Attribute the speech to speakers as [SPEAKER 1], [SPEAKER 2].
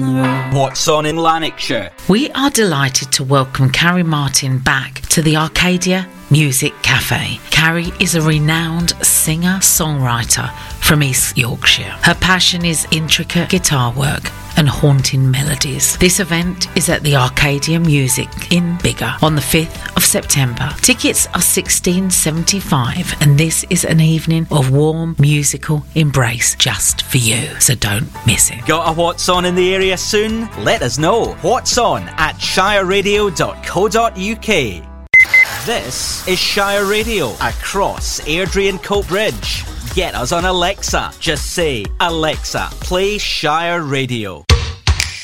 [SPEAKER 1] What's on in Lanarkshire?
[SPEAKER 2] We are delighted to welcome Carrie Martin back to the Arcadia Music Cafe. Carrie is a renowned singer-songwriter from East Yorkshire. Her passion is intricate guitar work and haunting melodies. This event is at the Arcadia Music in Biggar on the 5th of September. Tickets are $16.75 and this is an evening of warm musical embrace just for you, so don't miss it.
[SPEAKER 1] Got a What's On in the area soon? Let us know. What's On at shireradio.co.uk. This is Shire Radio across Airdrie and Coat Bridge. Get us on Alexa. Just say, Alexa, play Shire Radio.